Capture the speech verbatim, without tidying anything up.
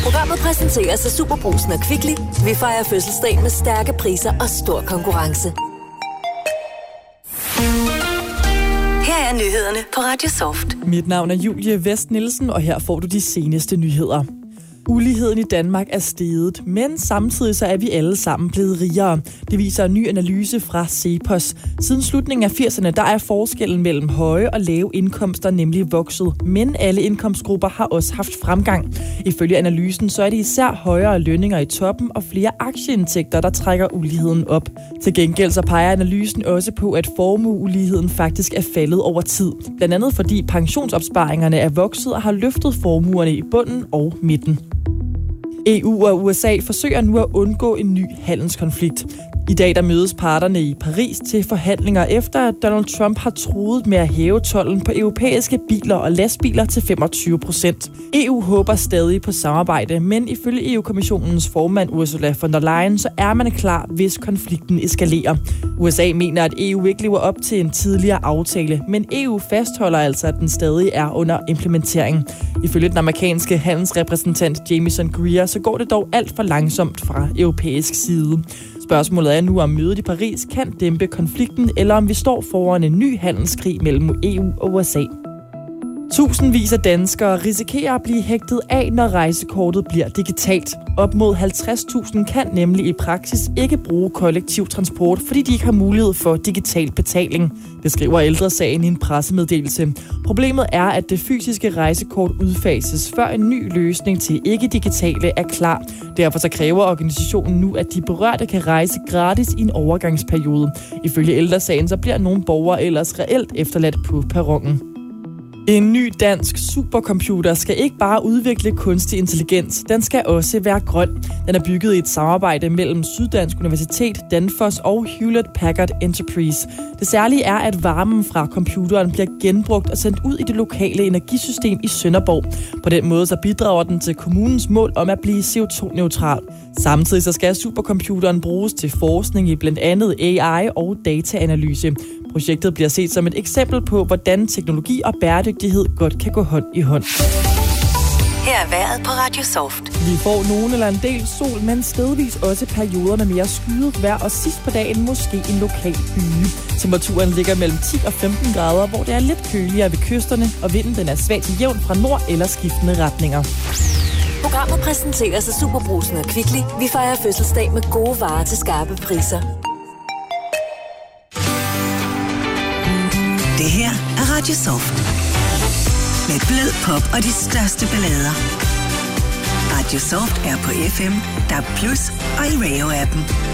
Programmet præsenteres af Superbrugsen og Kvickly. Vi fejrer fødselsdag med stærke priser og stor konkurrence. Her er nyhederne på Radio Soft. Mit navn er Julie Vest Nielsen, og her får du de seneste nyheder. Uligheden i Danmark er steget, men samtidig så er vi alle sammen blevet rigere. Det viser en ny analyse fra CEPOS. Siden slutningen af firserne, der er forskellen mellem høje og lave indkomster nemlig vokset. Men alle indkomstgrupper har også haft fremgang. Ifølge analysen så er det især højere lønninger i toppen og flere aktieindtægter, der trækker uligheden op. Til gengæld så peger analysen også på, at formueuligheden faktisk er faldet over tid. Blandt andet fordi pensionsopsparingerne er vokset og har løftet formuerne i bunden og midten. E U og U S A forsøger nu at undgå en ny handelskonflikt. I dag der mødes parterne i Paris til forhandlinger efter, at Donald Trump har truet med at hæve tolden på europæiske biler og lastbiler til femogtyve procent. E U håber stadig på samarbejde, men ifølge E U-kommissionens formand Ursula von der Leyen, så er man klar, hvis konflikten eskalerer. U S A mener, at E U ikke lever op til en tidligere aftale, men E U fastholder altså, at den stadig er under implementering. Ifølge den amerikanske handelsrepræsentant Jamieson Greer, så går det dog alt for langsomt fra europæisk side. Spørgsmålet er nu, om mødet i Paris kan dæmpe konflikten, eller om vi står foran en ny handelskrig mellem E U og U S A. Tusindvis af danskere risikerer at blive hægtet af, når rejsekortet bliver digitalt. Op mod halvtreds tusind kan nemlig i praksis ikke bruge kollektiv transport, fordi de ikke har mulighed for digital betaling. Det skriver Ældre Sagen i en pressemeddelelse. Problemet er, at det fysiske rejsekort udfases, før en ny løsning til ikke-digitale er klar. Derfor så kræver organisationen nu, at de berørte kan rejse gratis i en overgangsperiode. Ifølge Ældre Sagen så bliver nogle borgere ellers reelt efterladt på perronen. En ny dansk supercomputer skal ikke bare udvikle kunstig intelligens, den skal også være grøn. Den er bygget i et samarbejde mellem Syddansk Universitet, Danfoss og Hewlett Packard Enterprise. Det særlige er, at varmen fra computeren bliver genbrugt og sendt ud i det lokale energisystem i Sønderborg. På den måde så bidrager den til kommunens mål om at blive C O to neutral. Samtidig så skal supercomputeren bruges til forskning i blandt andet A I og dataanalyse. Projektet bliver set som et eksempel på, hvordan teknologi og bæredygtighed godt kan gå hånd i hånd. Her er vejret på Radio Soft. Vi får nogen eller en del sol, men stedvis også perioder med mere skyet vejr, og sidst på dagen måske en lokal byge. Temperaturen ligger mellem ti og femten grader, hvor det er lidt køligere ved kysterne, og vinden den er svag til jævn fra nord eller skiftende retninger. Programmet præsenteres af Superbrugsen og Kvickly. Vi fejrer fødselsdag med gode varer til skarpe priser. Det her er Radio Soft. Med blød pop og de største ballader. Radio Soft er på F M, D A B plus og i radio-appen.